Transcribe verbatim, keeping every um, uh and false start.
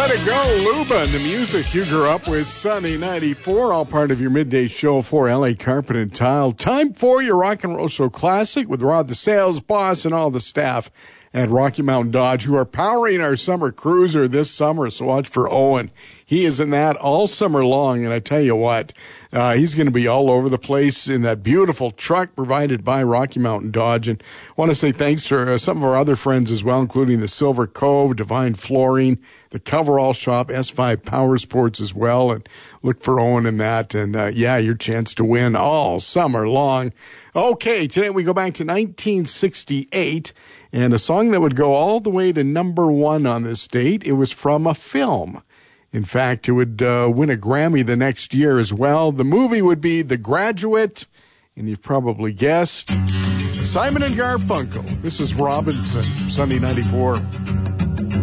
Let It Go, Luba, and the music you grew up with, Sunny ninety-four, all part of your midday show for L A Carpet and Tile. Time for your Rock and Roll Show Classic with Rod the sales boss and all the staff at Rocky Mountain Dodge who are powering our summer cruiser this summer. So watch for Owen. He is in that all summer long, and I tell you what, uh, he's going to be all over the place in that beautiful truck provided by Rocky Mountain Dodge. And I want to say thanks to uh, some of our other friends as well, including the Silver Cove, Divine Flooring, the Coverall Shop, S five Power Sports as well. And look for Owen in that. And, uh, yeah, your chance to win all summer long. Okay, today we go back to nineteen sixty-eight. And a song that would go all the way to number one on this date, it was from a film. In fact, it would uh, win a Grammy the next year as well. The movie would be The Graduate, and you've probably guessed, Simon and Garfunkel. This is Robinson, Sunday ninety-four.